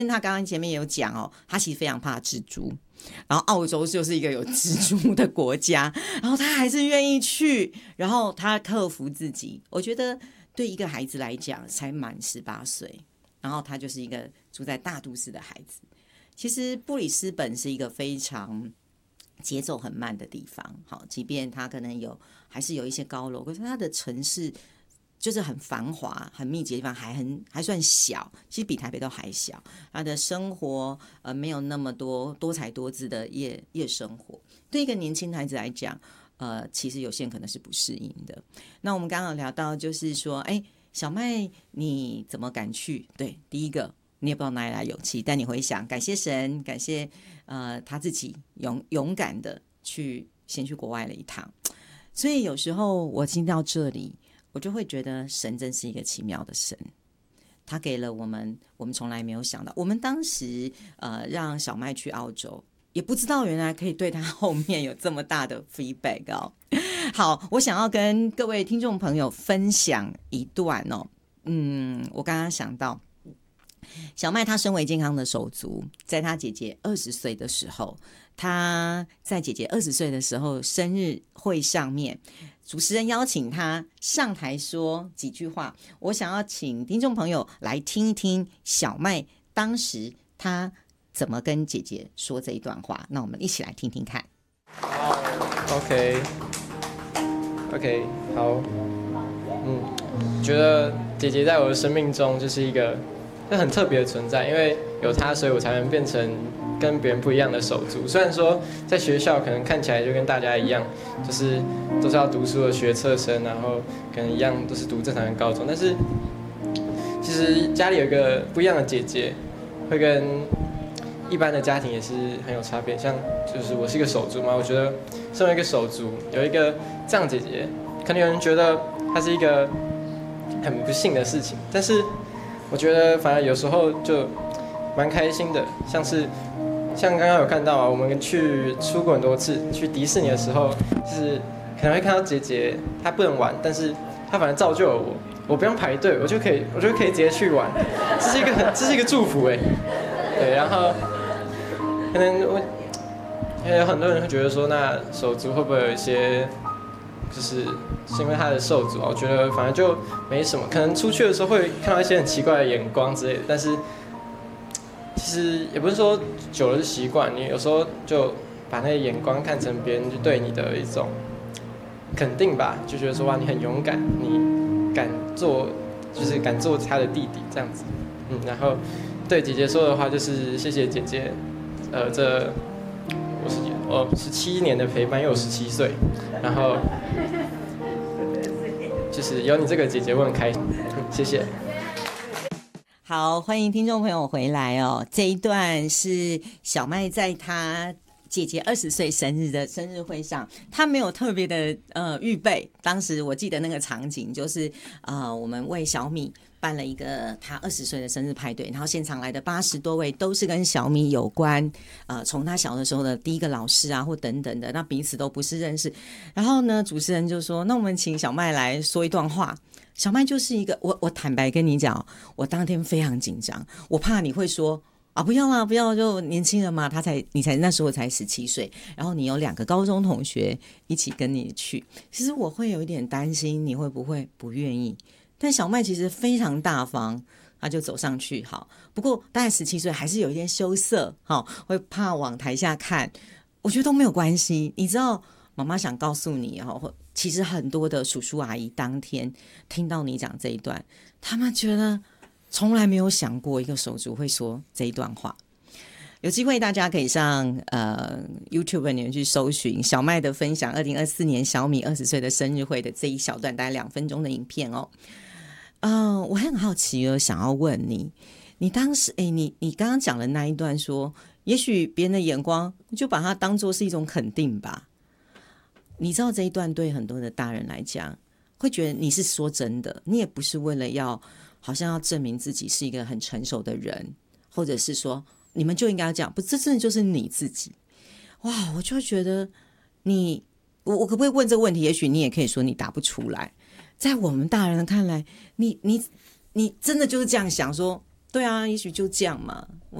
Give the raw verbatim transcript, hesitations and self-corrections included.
他刚刚前面也有讲哦，他其实非常怕蜘蛛，然后澳洲就是一个有蜘蛛的国家，然后他还是愿意去，然后他克服自己。我觉得对一个孩子来讲，才满十八岁，然后他就是一个住在大都市的孩子。其实布里斯本是一个非常节奏很慢的地方，好，即便它可能有还是有一些高楼，可是它的城市就是很繁华、很密集的地方，还很还算小，其实比台北都还小。它的生活呃没有那么多多彩多姿的夜夜生活，对一个年轻孩子来讲，呃，其实有些人可能是不适应的。那我们刚刚有聊到，就是说，哎，小麦你怎么敢去？对，第一个你也不知道哪里来勇气，但你会想，感谢神，感谢呃他自己勇勇敢的去先去国外了一趟。所以有时候我听到这里，我就会觉得神真是一个奇妙的神，他给了我们我们从来没有想到。我们当时呃让小麦去澳洲，也不知道原来可以对他后面有这么大的 feedback 哦。好，我想要跟各位听众朋友分享一段哦。嗯，我刚刚想到小麦他身为健康的手足，在他姐姐二十岁的时候，他在姐姐二十岁的时候生日会上面，主持人邀请他上台说几句话。我想要请听众朋友来听一听小麦当时他怎么跟姐姐说这一段话。那我们一起来听听看。 OK OK 好，嗯，觉得姐姐在我的生命中就是一个很特别的存在，因为有她，所以我才能变成跟别人不一样的手足。虽然说在学校可能看起来就跟大家一样，就是都是要读书的学测生，然后可能一样都是读正常的高中，但是其实家里有一个不一样的姐姐，会跟一般的家庭也是很有差别。像就是我是一个手足嘛，我觉得身为一个手足，有一个这样的姐姐，可能有人觉得她是一个很不幸的事情，但是我觉得反而有时候就蛮开心的。像是像刚刚有看到啊，我们去出过很多次，去迪士尼的时候，就是可能会看到姐姐她不能玩，但是她反而造就了我，我不用排队，我就可以，我就可以直接去玩，这是一个很，这是一个祝福哎。对，然后可能我，有很多人会觉得说，那手足会不会有一些，就是是因为他的受足啊？我觉得反正就没什么，可能出去的时候会看到一些很奇怪的眼光之类的，但是其实也不是说久了是习惯，你有时候就把那些眼光看成别人就对你的一种肯定吧，就觉得说哇你很勇敢，你敢做，就是敢做他的弟弟这样子，嗯，然后对姐姐说的话就是谢谢姐姐，呃，这我是哦十七年的陪伴，又有十七岁，然后就是有你这个姐姐我很开心，谢谢。 好，欢迎听众朋友回来哦。这一段是小麦在他姐姐二十岁生日的生日会上，他没有特别的呃预备。当时我记得那个场景就是呃，我们为小米办了一个他二十岁的生日派对，然后现场来的八十多位都是跟小米有关，呃，从他小的时候的第一个老师啊，或等等的，那彼此都不是认识。然后呢，主持人就说：“那我们请小麦来说一段话。”小麦就是一个，我我坦白跟你讲，我当天非常紧张，我怕你会说啊，不要啦，不要，就年轻人嘛，他才你才那时候才十七岁，然后你有两个高中同学一起跟你去，其实我会有一点担心你会不会不愿意。但小麦其实非常大方，他就走上去，好，不过大概十七岁还是有一点羞涩，好，会怕往台下看，我觉得都没有关系。你知道，妈妈想告诉你哦，其实很多的叔叔阿姨当天听到你讲这一段，他们觉得从来没有想过一个手足会说这一段话。有机会大家可以上呃 YouTube 里面去搜寻小麦的分享，二零二四年小米二十岁的生日会的这一小段大概两分钟的影片哦。嗯、呃，我很好奇哦，想要问你，你当时哎，你你刚刚讲的那一段说，也许别人的眼光就把它当作是一种肯定吧。你知道这一段对很多的大人来讲，会觉得你是说真的，你也不是为了要好像要证明自己是一个很成熟的人，或者是说你们就应该要这样，不，这真的就是你自己。哇，我就觉得你，我我可不可以问这个问题？也许你也可以说你答不出来。在我们大人看来，你你你真的就是这样想说， 对啊，也许就这样嘛。我